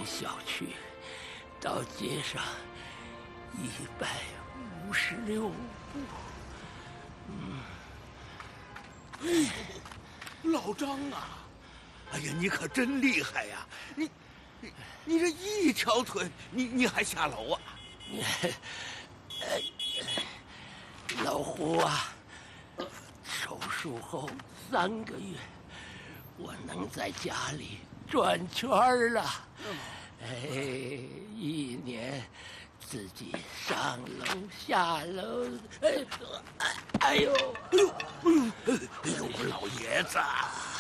小区到街上156步。 老张啊，哎呀，你可真厉害呀！你这一条腿，你还下楼啊？ 老胡啊，手术后3个月，我能在家里转圈了。1年自己上楼下楼，哎呦， 老爷子，